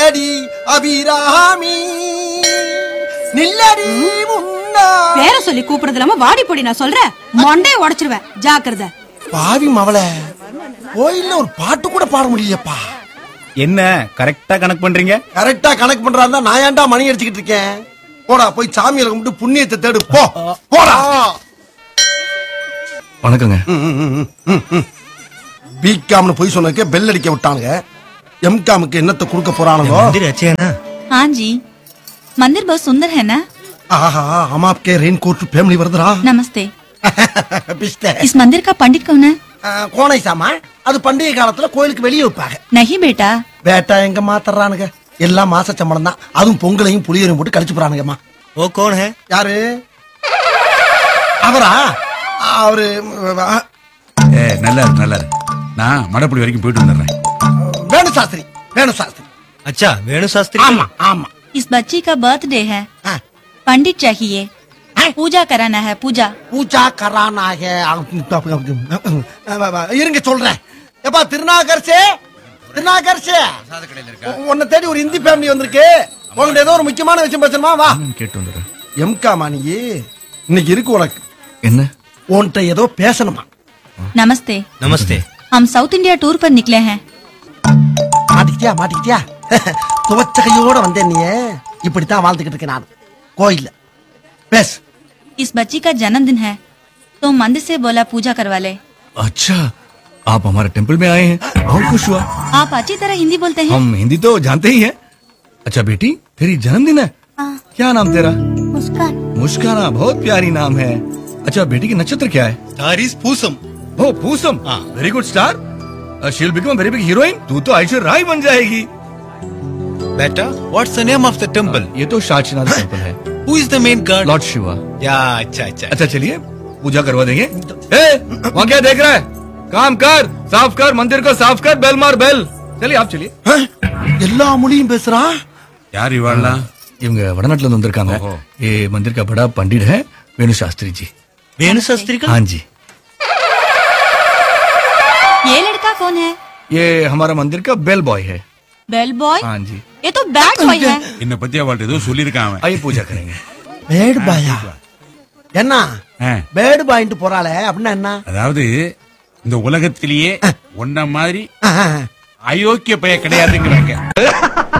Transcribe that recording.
நில்லடி அபிராமி நில்லடி முன்னா. பேர சொல்லி கூப்பிடுறது இல்லாம வாடி போடி நான் சொல்றேன் மண்டைய உடைச்சிருவேன் ஜாக்கிரதை. பாவி மவளை கோயில்ல ஒரு பாட்டு கூட பாட முடியலப்பா. என்ன கரெக்டா கணக்கு பண்றீங்க? கரெக்டா கணக்கு பண்றாருந்தா நான் ஏன்டா மணி அடிச்சுக்கிட்டு இருக்கேன்? போடா போய் சாமியில கும்பிட்டு புண்ணியத்தை தேடு போ. போடா. வணக்கங்க. பிகாம்னு போய் சொன்னதுக்கு பெல் அடிக்க விட்டானுங்க. எம்காமுக்கு என்னத்தை கொடுக்க போறானுங்க? मंदिर अच्छे है ना? हाँ जी, मंदिर बहुत सुंदर है ना? ஆஹா हम आपके रेनकोट फैमिली வருதுடா. नमस्ते। பிஸ்தே. इस मंदिर का पंडित कौन है? கோணை சாமா அது பண்டிகை காலத்துல கோயிலுக்கு வெளியே வைப்பாங்க. नहीं बेटा। பேட்டா எங்க மாத்தறானுங்க? எல்லாம் மாச சம்பளம் தான். அதுவும் பொங்கலையும் புளியரையும் போட்டு கழிச்சு போறானுங்கம்மா. वो कौन है? யாரு அவரா? அவரு நல்லா இருக்கு நல்லா இருக்கு. நான் மடப்படி வரைக்கும் போயிட்டு வந்துடுறேன். வேணு சாஸ்திரி. வேணு சாஸ்திரி. अच्छा वेणु शास्त्री। ஆமா ஆமா. इस बच्ची का बर्थडे है, ஆ, पंडित चाहिए, पूजा कराना है पूजा। பூஜா கரானாக. இருங்க சொல்றேன். எப்பா திருநாகர்சே திருநாகர்சே உன்னை தேடி ஒரு இந்தி ஃபேமிலி வந்திருக்கு. உங்கள்ட்ட ஏதோ ஒரு முக்கியமான விஷயம் பேசணுமா? வா. கேட்டு வந்துடுறேன். எம்கா மாணியே இன்னைக்கு இருக்கு உனக்கு. என்ன? உன்கிட்ட ஏதோ பேசணுமா? नमस्ते। नमस्ते। हम साउथ इंडिया टूर पर निकले हैं। மாட்டிக்கிட்டியா மாட்டிக்கிட்டியா? துவச்ச கையோட வந்தேன். நீ இப்படித்தான் வாழ்ந்துகிட்டு இருக்கேன் நான் கோயில்ல. பேஸ். इस बच्ची का जन्मदिन है तो मंदिर से बोला पूजा करवा ले। अच्छा आप हमारे टेम्पल में आए हैं, बहुत खुश हुआ। आप अच्छी तरह हिंदी बोलते हैं। हम हिंदी तो जानते ही हैं। अच्छा बेटी तेरी जन्मदिन है, क्या नाम तेरा? मुस्कान। मुस्काना, बहुत प्यारी नाम है। अच्छा बेटी की नक्षत्र क्या है? Star is Poosam. O Poosam, very good star. She will become very big heroine. तू तो ऐश्वर्या राय बन जाएगी। बेटा what's the name of the temple? ये तो शाचनाथ टेम्पल है। Who is the main God? Lord Shiva. या अच्छा अच्छा। अच्छा चलिए पूजा करवा देंगे। ए, वहाँ क्या देख रहा है? काम कर, साफ कर, मंदिर को साफ कर, बेल मार बेल। चलिए आप चलिए। எல்லா மொழியும் பேசுறான். யார் இவாள்லாம்? இவங்க வடநாட்டுல இருந்து வந்திருக்காங்க. ओहो। ये मंदिर का बड़ा पंडित है वेणु शास्त्री जी। वेणु शास्त्री का? हाँ जी। ये लड़का कौन है? ये हमारा मंदिर का बेल बॉय है। Bell boy? हाँ जी। ये तो बैड बॉय है। என்ன பத்தி அவள்கிட்ட ஏதோ சொல்லியிருக்கான் அவன். आइए पूजा करेंगे। பேட் பாயா? என்ன ஆ, பேட் பாயிண்ட் போறாளே அப்படின்னா என்ன? அதாவது இந்த உலகத்திலேயே உன்ன மாதிரி அயோக்கிய பைய கிடையாதுங்கிறாங்க.